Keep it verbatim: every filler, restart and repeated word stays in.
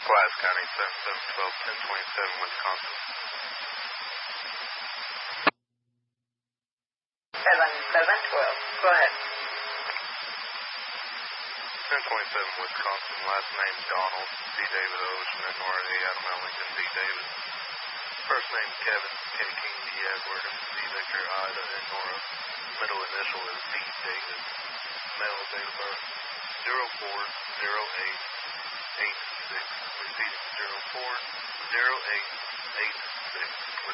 Glass County, seven seven one two, ten twenty-seven, Wisconsin. seven seven one two, go ahead. ten twenty-seven, Wisconsin, last name Donald, D. David Ocean, and Nora A. Adam L. Lincoln, D. David. First name Kevin, K. King, D. Edward, D. Victor, Ida, and Nora. Middle initial is D. David. Male date of birth zero four zero eight eight six. Repeating zero four zero eight eight six.